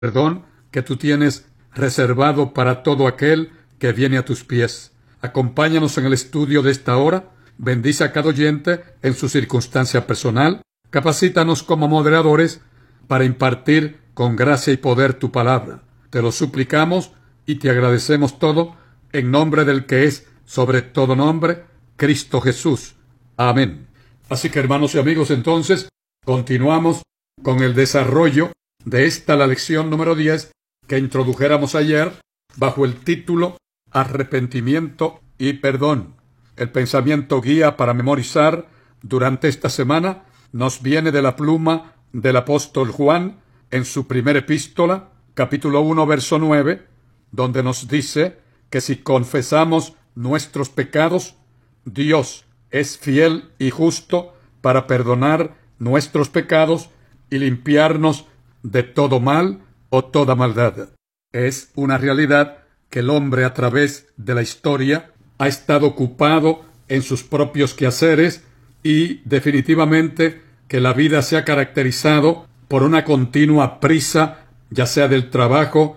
perdón que tú tienes reservado para todo aquel que viene a tus pies. Acompáñanos en el estudio de esta hora. Bendice a cada oyente en su circunstancia personal. Capacítanos como moderadores para impartir con gracia y poder tu palabra. Te lo suplicamos y te agradecemos todo en nombre del que es sobre todo nombre, Cristo Jesús. Amén. Así que, hermanos y amigos, entonces continuamos con el desarrollo de la lección número 10 que introdujéramos ayer bajo el título Arrepentimiento y perdón. El pensamiento guía para memorizar durante esta semana nos viene de la pluma del apóstol Juan en su primera epístola, capítulo 1, verso 9, donde nos dice que si confesamos nuestros pecados, Dios es fiel y justo para perdonar nuestros pecados y limpiarnos de todo mal o toda maldad. Es una realidad que el hombre a través de la historia ha estado ocupado en sus propios quehaceres y definitivamente que la vida se ha caracterizado por una continua prisa, ya sea del trabajo,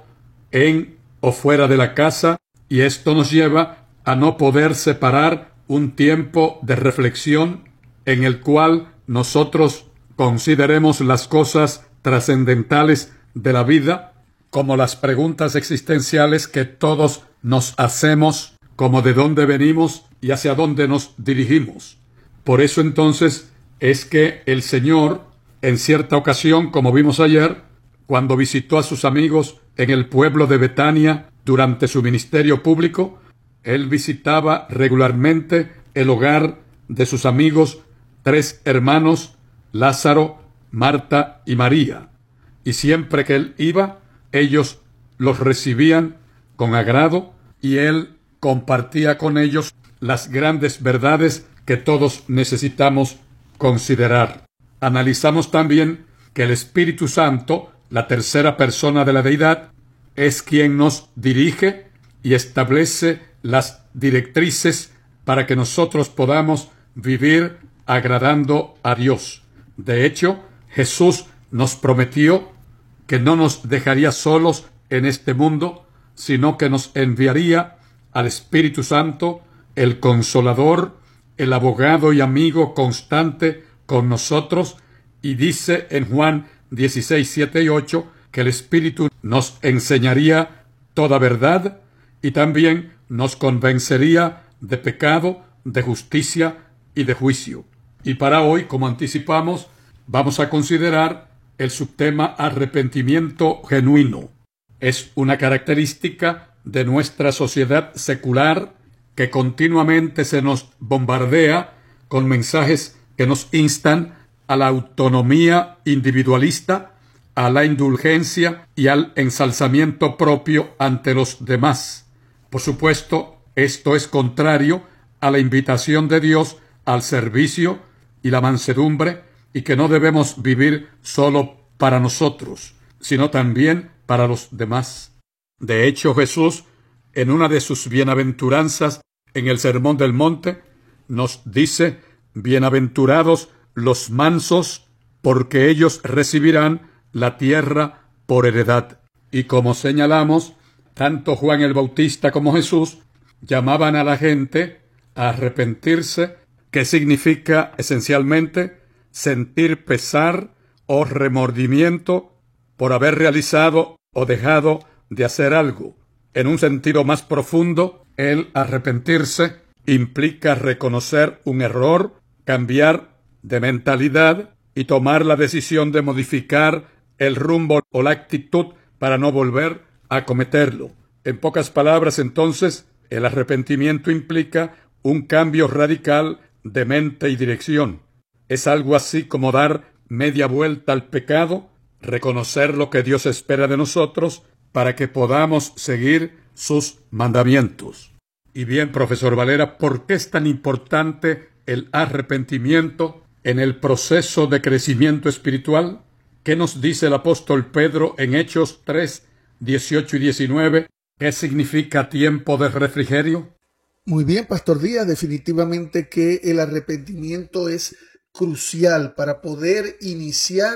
en o fuera de la casa, y esto nos lleva a no poder separar un tiempo de reflexión en el cual nosotros consideremos las cosas trascendentales de la vida, como las preguntas existenciales que todos nos hacemos, como de dónde venimos y hacia dónde nos dirigimos. Por eso entonces es que el Señor, en cierta ocasión, como vimos ayer, cuando visitó a sus amigos en el pueblo de Betania durante su ministerio público, Él visitaba regularmente el hogar de sus amigos, 3 hermanos, Lázaro, Marta y María. Y siempre que Él iba, ellos los recibían con agrado y Él compartía con ellos las grandes verdades que todos necesitamos considerar. Analizamos también que el Espíritu Santo, la tercera persona de la deidad, es quien nos dirige y establece las directrices para que nosotros podamos vivir agradando a Dios. De hecho, Jesús nos prometió que no nos dejaría solos en este mundo, sino que nos enviaría al Espíritu Santo, el Consolador, el abogado y amigo constante con nosotros, y dice en Juan 16, 7 y 8 que el Espíritu nos enseñaría toda verdad y también nos convencería de pecado, de justicia y de juicio. Y para hoy, como anticipamos, vamos a considerar el subtema arrepentimiento genuino. Es una característica de nuestra sociedad secular que continuamente se nos bombardea con mensajes que nos instan a la autonomía individualista, a la indulgencia y al ensalzamiento propio ante los demás. Por supuesto, esto es contrario a la invitación de Dios al servicio y la mansedumbre, y que no debemos vivir solo para nosotros, sino también para los demás. De hecho, Jesús, en una de sus bienaventuranzas en el Sermón del Monte, nos dice: bienaventurados los mansos, porque ellos recibirán la tierra por heredad. Y como señalamos, tanto Juan el Bautista como Jesús llamaban a la gente a arrepentirse, que significa esencialmente sentir pesar o remordimiento por haber realizado o dejado de hacer algo. En un sentido más profundo, el arrepentirse implica reconocer un error, cambiar de mentalidad y tomar la decisión de modificar el rumbo o la actitud para no volver a cometerlo. En pocas palabras, entonces, el arrepentimiento implica un cambio radical de mente y dirección. Es algo así como dar media vuelta al pecado, reconocer lo que Dios espera de nosotros para que podamos seguir sus mandamientos. Y bien, profesor Valera, ¿por qué es tan importante el arrepentimiento en el proceso de crecimiento espiritual? ¿Qué nos dice el apóstol Pedro en Hechos 3, 18 y 19? ¿Qué significa tiempo de refrigerio? Muy bien, Pastor Díaz, definitivamente que el arrepentimiento es crucial para poder iniciar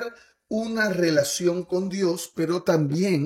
una relación con Dios, pero también